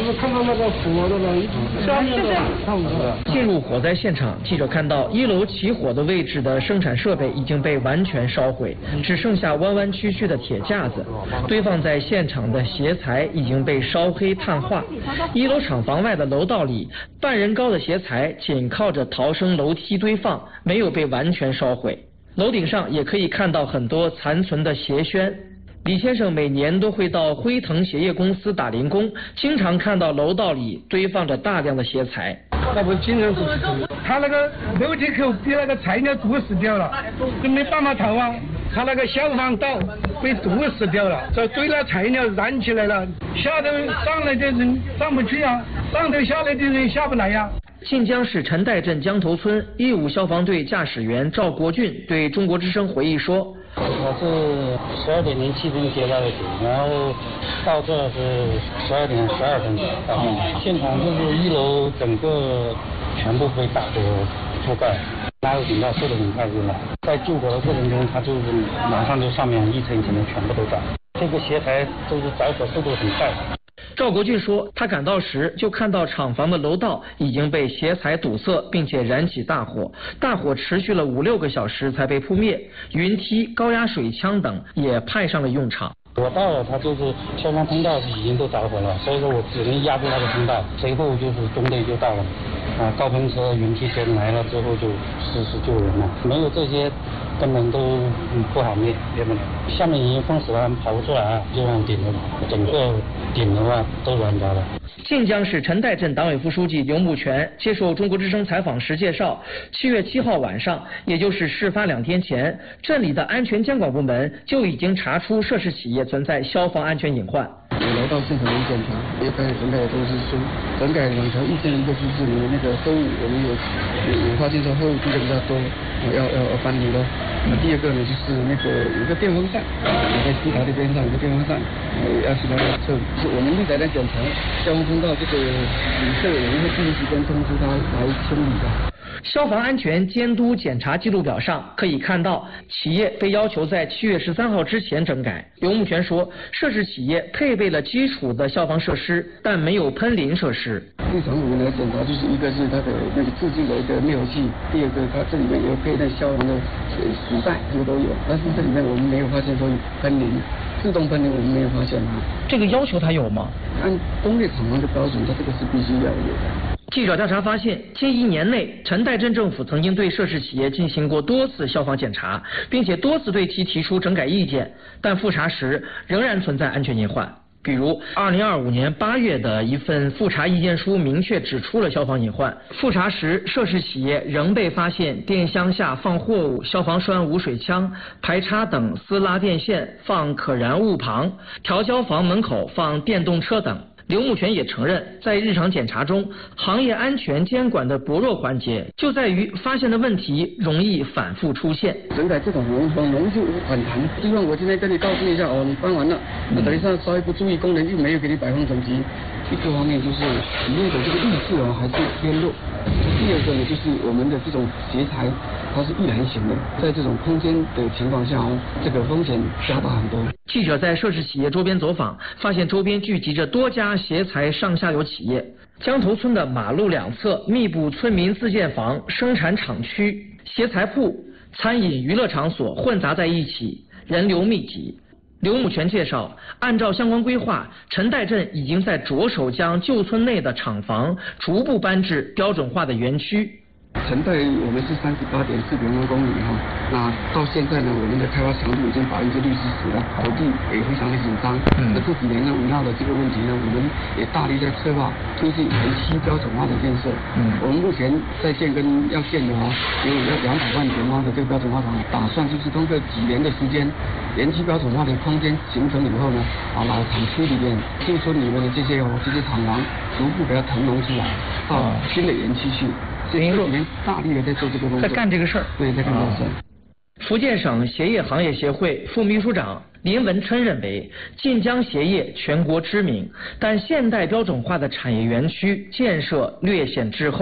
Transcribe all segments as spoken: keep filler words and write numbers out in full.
是看到那个火的了，下面的看不到。 进入火灾现场，记者看到一楼起火的位置的生产设备已经被完全烧毁，只剩下弯弯曲曲的铁架子。堆放在现场的鞋材已经被烧黑碳化。一楼厂房外的楼道里，半人高的鞋材紧靠着逃生楼梯堆放，没有被完全烧毁。楼顶上也可以看到很多残存的鞋楦。李先生每年都会到辉腾鞋业公司打零工，经常看到楼道里堆放着大量的鞋材。 那不经常是，他那个楼梯口被那个菜鸟堵死掉了，就没办法逃啊。他那个消防道被堵死掉了，这堆了材料燃起来了，下头上来的人上不去啊，上头下来的人下不来呀、啊。 晋江市陈代镇江头村义务消防队驾驶员赵国俊对中国之声回忆说：“ 我是十二点零七分接到的警，然后到这是十二点十二分到现场，就是一楼整个全部被大火覆盖。”拉入警报速度很快是吧？在救火的过程中，它就是马上就上面一层一层的全部都着，这个鞋台都是着火速度很快。 赵国俊说，他赶到时就看到厂房的楼道已经被鞋材堵塞，并且燃起大火，大火持续了五六个小时才被扑灭，云梯、高压水枪等也派上了用场。 我到了，它就是消防通道已经都着火了，所以说我只能压住那个通道，随后就是中队就到了，啊，高喷车、云梯车来了之后就实施救人了，没有这些根本都不好灭，灭不了。下面已经封死了，跑不出来啊，就往顶楼，整个顶楼啊都燃着了。 晋江市陈代镇党委副书记刘木全接受中国之声采访时介绍，七月七号晚上，也就是事发两天前，镇里的安全监管部门就已经查出涉事企业存在消防安全隐患。 有来到现场检查，也该整改的都是说整改两条意见，一个就是你的那个货物，我们有有发现说货物积的比较多，要要要搬离了。那第二个呢，就是那个有个电风扇，在梯台的边上有个电风扇，要去那个测，是我们立在那检查，消防通道这个旅社，我们会第一时间通知他来清理的。 消防安全监督检查记录表上可以看到，企业被要求在七月十三号之前整改。刘木全说，涉事企业配备了基础的消防设施，但没有喷淋设施。 日常我们来检查，就是一个是它的那个自制的一个灭火器，第二个它这里面有配那消防的水袋，这个都有。但是这里面我们没有发现说有喷淋，自动喷淋我们没有发现啊。 这个要求它有吗？ 按工业厂房的标准，它这个是必须要有的。 记者调查发现，近一年内，陈代镇政府曾经对涉事企业进行过多次消防检查，并且多次对其提出整改意见，但复查时仍然存在安全隐患。比如，二零二五年八月的一份复查意见书明确指出了消防隐患。复查时，涉事企业仍被发现电箱下放货物、消防栓无水枪、排插等丝拉电线放可燃物旁、调焦房门口放电动车等。刘木全也承认，在日常检查中，行业安全监管的薄弱环节就在于发现的问题容易反复出现。 整改这种容容容易反弹，希望我今天跟你告知一下哦，你搬完了，那等一下稍微不注意，工人又没有给你摆放整齐。一个方面就是企业的这个意识啊还是偏弱，第二个呢就是我们的这种鞋材它是易燃型的，在这种空间的情况下哦，这个风险加大很多。 记者在涉事企业周边走访，发现周边聚集着多家鞋材上下游企业。江头村的马路两侧密布村民自建房、生产厂区、鞋材铺、餐饮娱乐场所混杂在一起，人流密集。刘木全介绍，按照相关规划，陈代镇已经在着手将旧村内的厂房逐步搬至标准化的园区。 陈代我们是三十八点四平方公里哈，那到现在呢，我们的开发强度已经百分之六十十了，土地也非常的紧张。嗯，那这几年呢，围绕的这个问题呢，我们也大力在策划推进园区标准化的建设。嗯，我们目前在建跟要建的哦，有要两百万平方的这个标准化厂，打算就是通过几年的时间，园区标准化的空间形成以后呢，啊，老厂区里面、旧村里面的这些哦这些厂房逐步给它腾笼出来，到新的园区去。 您说， 大力的在做这个工作， 在干这个事儿。 对，在干这个事儿。 福建省鞋业行业协会副秘书长林文琛认为，晋江鞋业全国知名，但现代标准化的产业园区建设略显滞后，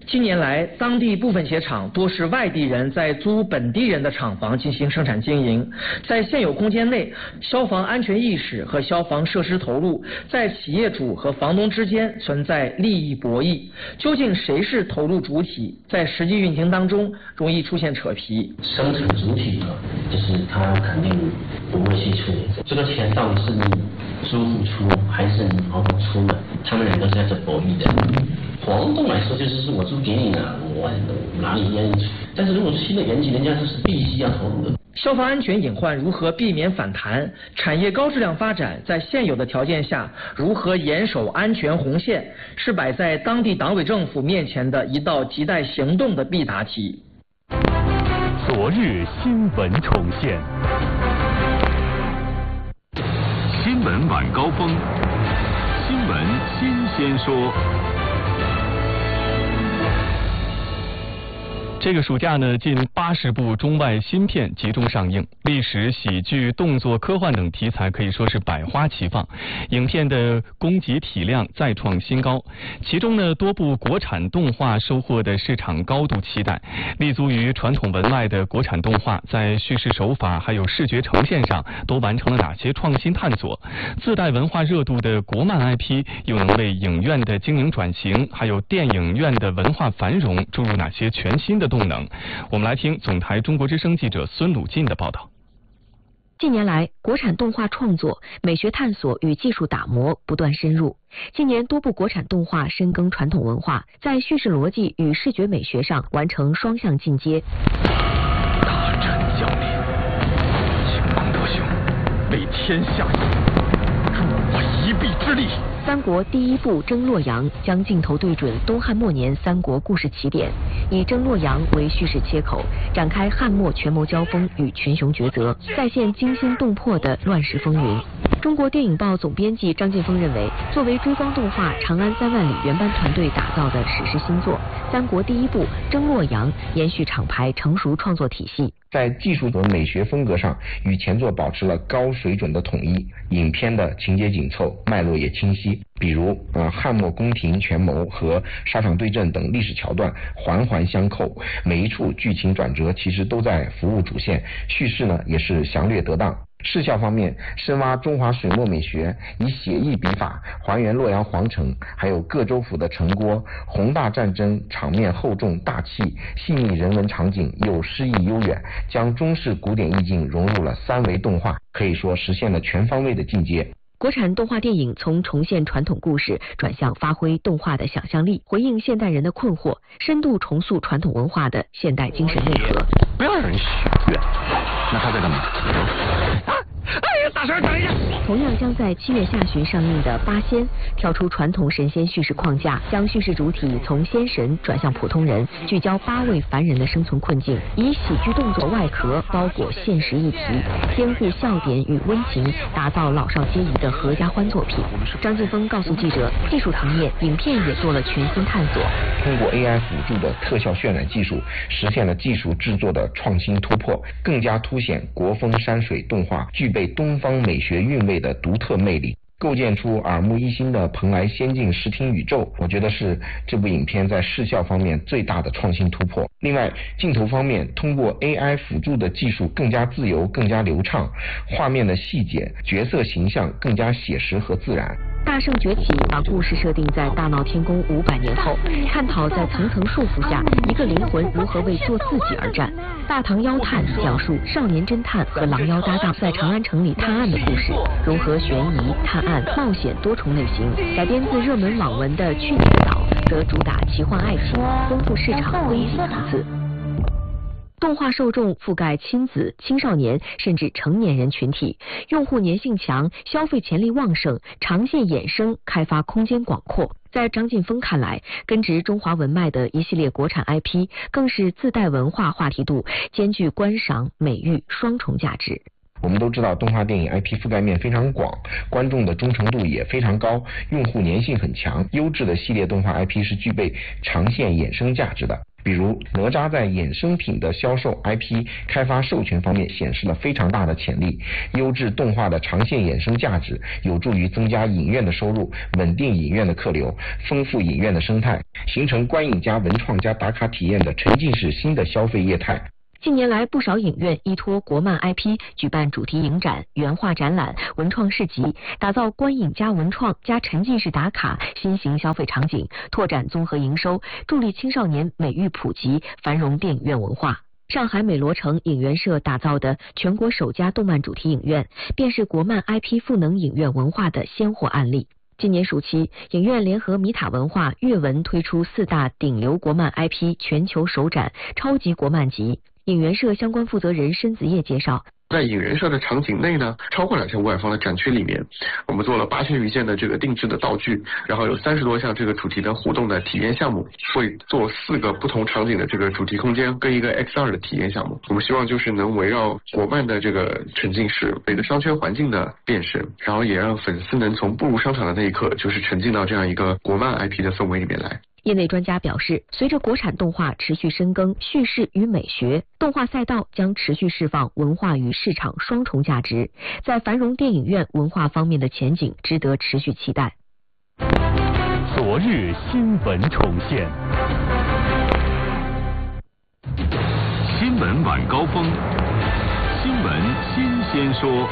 近年来，当地部分鞋厂多是外地人在租本地人的厂房进行生产经营，在现有空间内，消防安全意识和消防设施投入在企业主和房东之间存在利益博弈，究竟谁是投入主体，在实际运行当中容易出现扯皮。 生产主体呢，就是他肯定不会去出，这个钱到底是你租户出还是你房东出呢？他们两个是在这博弈的。房东来说就是说我租给你了，我哪里愿意？但是如果是新的园区，人家就是必须要投入的。 消防安全隐患如何避免反弹？产业高质量发展在现有的条件下如何严守安全红线，是摆在当地党委政府面前的一道亟待行动的必答题。 昨日新闻重现，新闻晚高峰，新闻新鲜说。这个暑假呢，近八十部中外新片集中上映，历史、喜剧、动作、科幻等题材可以说是百花齐放，影片的供给体量再创新高。其中呢，多部国产动画收获的市场高度期待。立足于传统文外的国产动画，在叙事手法还有视觉呈现上都完成了哪些创新探索？自带文化热度的国漫 I P 又能为影院的经营转型，还有电影院的文化繁荣注入哪些全新的动能？我们来听总台中国之声记者孙鲁进的报道。 近年来，国产动画创作、美学探索与技术打磨不断深入。近年多部国产动画深耕传统文化，在叙事逻辑与视觉美学上完成双向进阶。 大战将临，请功德兄为天下助我一臂之力。 三国第一部征洛阳将镜头对准东汉末年三国故事起点，以征洛阳为叙事切口，展开汉末权谋交锋与群雄抉择，再现惊心动魄的乱世风云。中国电影报总编辑张晋峰认为，作为追光动画《长安三万里》原班团队打造的史诗新作，三国第一部征洛阳延续厂牌成熟创作体系， 在技术和美学风格上与前作保持了高水准的统一，影片的情节紧凑，脉络也清晰。比如呃汉末宫廷权谋和沙场对阵等历史桥段环环相扣，每一处剧情转折其实都在服务主线，叙事呢也是详略得当。视效方面，深挖中华水墨美学，以写意笔法还原洛阳皇城，还有各州府的城郭，宏大战争场面厚重大气，细腻人文场景又诗意悠远，将中式古典意境融入了三维动画，可以说实现了全方位的进阶。 国产动画电影从重现传统故事转向发挥动画的想象力，回应现代人的困惑，深度重塑传统文化的现代精神内核。 不要让人许愿，那他在干嘛？啊！哎呀，大声等一下！ 同样将在七月下旬上映的《八仙》，跳出传统神仙叙事框架，将叙事主体从仙神转向普通人，聚焦八位凡人的生存困境，以喜剧动作外壳包裹现实议题，兼顾笑点与温情，打造老少皆宜的合家欢作品。张晋峰告诉记者，技术层面，影片也做了全新探索， 通过 A I 辅助的特效渲染技术，实现了技术制作的创新突破，更加凸显国风山水动画具备东方美学韵味的独特魅力，构建出耳目一新的蓬莱仙境视听宇宙。我觉得是这部影片在视效方面最大的创新突破。另外，镜头方面通过 A I 辅助的技术更加自由，更加流畅，画面的细节、角色形象更加写实和自然。 大圣崛起把故事设定在大闹天宫五百年后，探讨在层层束缚下，一个灵魂如何为做自己而战。大唐妖探讲述少年侦探和狼妖搭档在长安城里探案的故事，融合悬疑、探案、冒险多重类型。改编自热门网文的《去年的岛》则主打奇幻爱情，丰富市场，危机层次。动画受众覆盖亲子、青少年甚至成年人群体，用户粘性强，消费潜力旺盛，长线衍生开发空间广阔。在张晋峰看来，根植中华文脉的一系列国产 I P 更是自带文化话题度，兼具观赏、美育双重价值。 我们都知道动画电影 I P 覆盖面非常广，观众的忠诚度也非常高，用户粘性很强，优质的系列动画 I P 是具备长线衍生价值的。 比如哪吒在衍生品的销售、I P 开发、授权方面显示了非常大的潜力。优质动画的长线衍生价值有助于增加影院的收入，稳定影院的客流，丰富影院的生态，形成观影加文创加打卡体验的沉浸式新的消费业态。 近年来，不少影院依托国漫 I P 举办主题影展、原画展览、文创市集，打造观影加文创加沉浸式打卡新型消费场景，拓展综合营收，助力青少年美育普及，繁荣电影院文化。上海美罗城影园社打造的全国首家动漫主题影院，便是国漫 I P 赋能影院文化的鲜活案例。今年暑期，影院联合米塔文化、阅文推出四大顶流国漫 I P 全球首展超级国漫集。影园社相关负责人申子叶介绍， 在影园社的场景内呢，超过两千五百方的展区里面，我们做了八千余件的这个定制的道具，然后有三十多项这个主题的互动的体验项目，会做四个不同场景的这个主题空间跟一个 X R 的体验项目。我们希望就是能围绕国漫的这个沉浸式每个商圈环境的变身，然后也让粉丝能从步入商场的那一刻，就是沉浸到这样一个国漫 I P 的氛围里面来。 业内专家表示，随着国产动画持续深耕叙事与美学，动画赛道将持续释放文化与市场双重价值，在繁荣电影院文化方面的前景值得持续期待。 昨日新闻重现，新闻晚高峰，新闻新鲜说。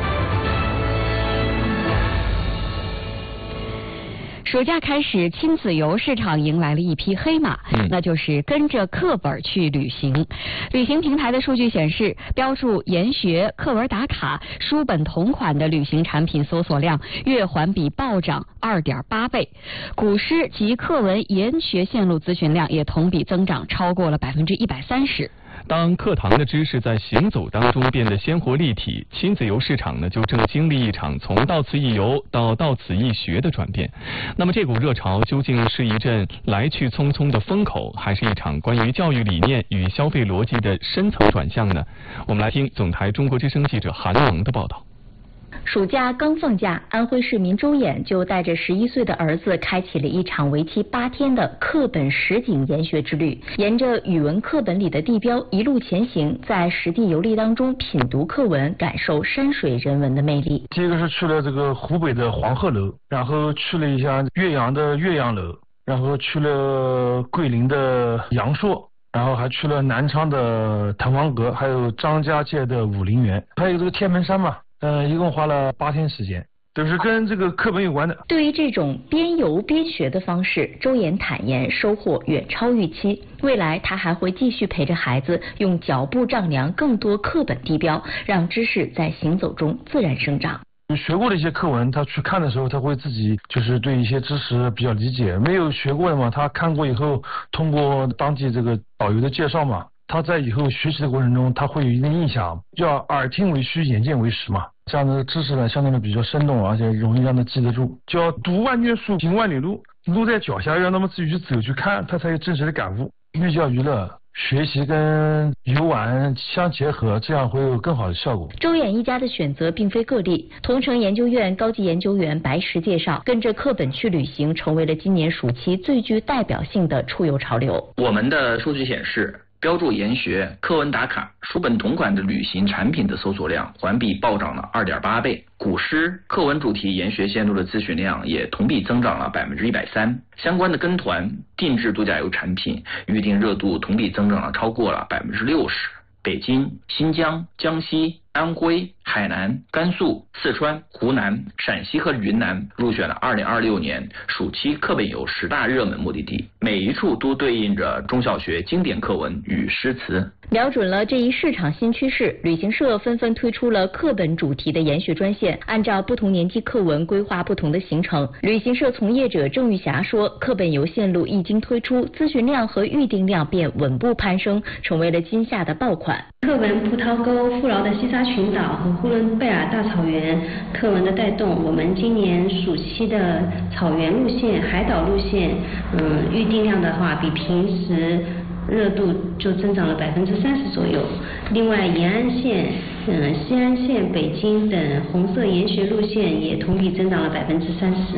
暑假开始，亲子游市场迎来了一匹黑马，嗯、那就是跟着课本去旅行。旅行平台的数据显示，标注研学、课文打卡、书本同款的旅行产品搜索量月环比暴涨 二点八倍，古诗及课文研学线路咨询量也同比增长超过了百分之一百三十。 当课堂的知识在行走当中变得鲜活立体，亲子游市场呢就正经历一场从到此一游到到此一学的转变。那么这股热潮究竟是一阵来去匆匆的风口，还是一场关于教育理念与消费逻辑的深层转向呢？我们来听总台中国之声记者韩萌的报道。 暑假刚放假，安徽市民周衍就带着十一岁的儿子开启了一场为期八天的课本实景研学之旅。沿着语文课本里的地标一路前行，在实地游历当中品读课文，感受山水人文的魅力。 第一个是去了这个湖北的黄鹤楼，然后去了一下岳阳的岳阳楼，然后去了桂林的阳朔，然后还去了南昌的滕王阁，还有张家界的武陵源，还有这个天门山嘛。呃，一共花了八天时间，都是跟这个课本有关的。 对于这种边游边学的方式，周衍坦言收获远超预期。未来他还会继续陪着孩子用脚步丈量更多课本地标，让知识在行走中自然生长。 学过的一些课文，他去看的时候，他会自己就是对一些知识比较理解；没有学过的嘛，他看过以后，通过当地这个导游的介绍嘛，他在以后学习的过程中，他会有一定印象。叫耳听为虚，眼见为实嘛。这样的知识呢，相对的比较生动，而且容易让他记得住。叫读万卷书，行万里路，路在脚下，让他们自己去走去看，他才有真实的感悟。寓教于乐，学习跟游玩相结合，这样会有更好的效果。 周衍一家的选择并非个例，同城研究院高级研究员白石介绍，跟着课本去旅行成为了今年暑期最具代表性的出游潮流。 我们的数据显示，标注研学、课文打卡、书本同款的旅行产品的搜索量环比暴涨了 二点八倍，古诗、课文主题研学线路的咨询量也同比增长了百分之一百三。相关的跟团、定制度假游产品预订热度同比增长了超过了百分之六十。北京、新疆、江西、安徽、海南、甘肃、四川、湖南、陕西和云南入选了二零二六年暑期课本游十大热门目的地，每一处都对应着中小学经典课文与诗词。 瞄准了这一市场新趋势，旅行社纷纷推出了课本主题的研学专线，按照不同年级课文规划不同的行程。旅行社从业者郑玉霞说，课本游线路一经推出，咨询量和预订量便稳步攀升，成为了今夏的爆款。 课文葡萄沟、富饶的西沙群岛和呼伦贝尔大草原课文的带动，我们今年暑期的草原路线、海岛路线，嗯，预订量的话比平时热度就增长了百分之三十左右。另外，延安线、嗯、西安线、北京等红色研学路线也同比增长了百分之三十。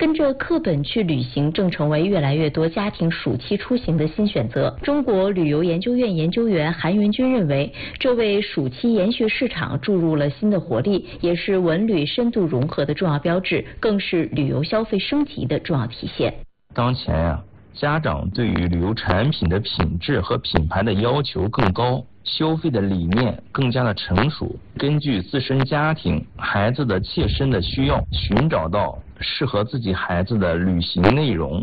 跟着课本去旅行正成为越来越多家庭暑期出行的新选择。中国旅游研究院研究员韩元军认为，这为暑期研学市场注入了新的活力，也是文旅深度融合的重要标志，更是旅游消费升级的重要体现。 当前呀、啊，家长对于旅游产品的品质和品牌的要求更高，消费的理念更加的成熟，根据自身家庭、孩子的切身的需要，寻找到适合自己孩子的旅行内容。